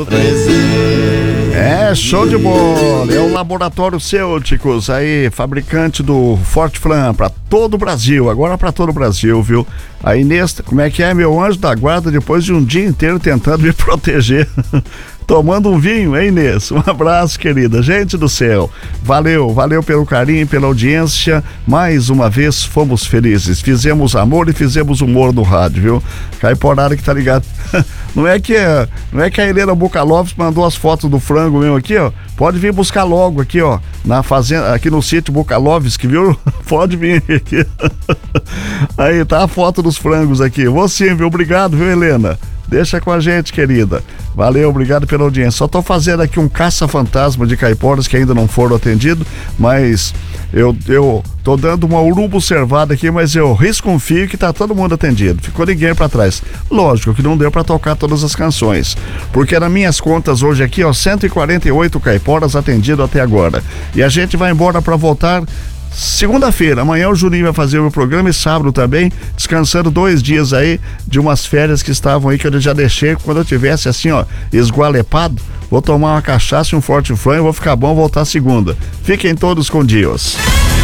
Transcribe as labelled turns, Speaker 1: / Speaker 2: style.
Speaker 1: É, show de bola, é o Laboratório Cêuticos, aí, fabricante do Forte Flan pra todo o Brasil, agora pra todo o Brasil, viu? A Inês, como é que é, meu anjo da guarda, depois de um dia inteiro tentando me proteger, tomando um vinho, hein, Inês? Um abraço, querida, gente do céu, valeu pelo carinho, pela audiência, mais uma vez fomos felizes, fizemos amor e fizemos humor no rádio, viu? Caiporada que tá ligado. Não é que a Helena Bucaloves mandou as fotos do frango mesmo aqui, ó. Pode vir buscar logo aqui, ó, na fazenda, aqui no sítio Bucaloves, que viu? Pode vir aqui. Aí tá a foto dos frangos aqui. Vou sim, viu? Obrigado, viu, Helena? Deixa com a gente, querida. Valeu, obrigado pela audiência. Só tô fazendo aqui um caça-fantasma de caiporas que ainda não foram atendidos, mas eu tô dando uma urubu observada aqui, mas eu confio que tá todo mundo atendido. Ficou ninguém pra trás. Lógico que não deu pra tocar todas as canções, porque nas minhas contas hoje aqui, ó, 148 caiporas atendido até agora. E a gente vai embora pra voltar segunda-feira. Amanhã o Juninho vai fazer o meu programa e sábado também, descansando 2 dias aí de umas férias que estavam aí, que eu já deixei. Quando eu tivesse assim, ó, esgualepado, vou tomar uma cachaça e um forte flan e vou ficar bom voltar segunda. Fiquem todos com Deus.